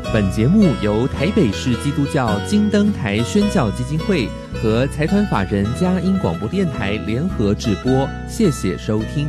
本节目由台北市基督教金灯台宣教基金会和财团法人佳音广播电台联合制播，谢谢收听。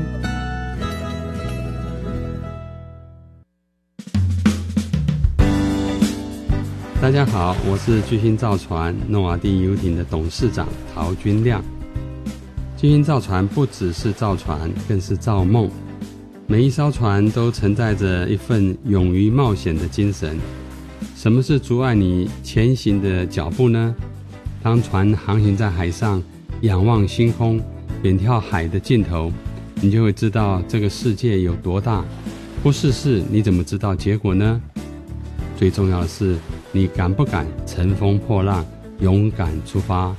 大家好，我是巨星造船诺瓦第游艇的董事长陶君亮。巨星造船不只是造船，更是造梦。每一艘船都承载着一份勇于冒险的精神。什么是阻碍你前行的脚步呢？当船航行在海上，仰望星空，远眺海的尽头，你就会知道这个世界有多大。不试试，你怎么知道结果呢？最重要的是，你敢不敢乘风破浪，勇敢出发？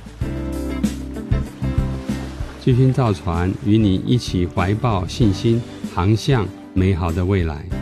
巨星造船与你一起怀抱信心，航向美好的未来。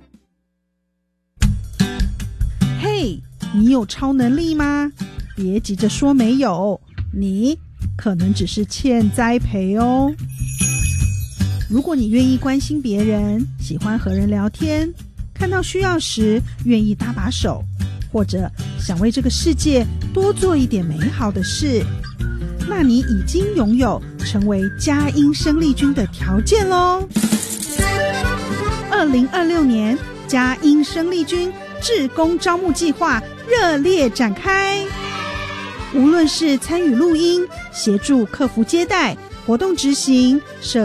嘿，你有超能力吗？别急着说没有，你可能只是欠栽培哦。如果你愿意关心别人，喜欢和人聊天，看到需要时愿意搭把手，或者想为这个世界多做一点美好的事，那你已经拥有成为佳音生力军的条件咯。2026年佳音生力军志工招募计划热烈展开，无论是参与录音、协助客服接待、活动执行、